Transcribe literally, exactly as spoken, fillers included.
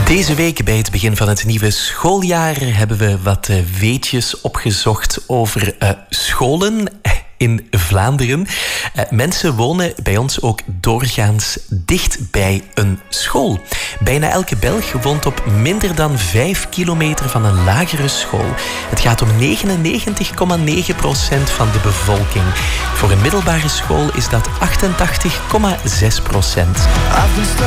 Deze week, bij het begin van het nieuwe schooljaar, hebben we wat uh, weetjes opgezocht over uh, scholen in Vlaanderen. Uh, mensen wonen bij ons ook doorgaans dicht bij een school. Bijna elke Belg woont op minder dan vijf kilometer van een lagere school. Het gaat om negenennegentig komma negen procent van de bevolking. Voor een middelbare school is dat achtentachtig komma zes procent.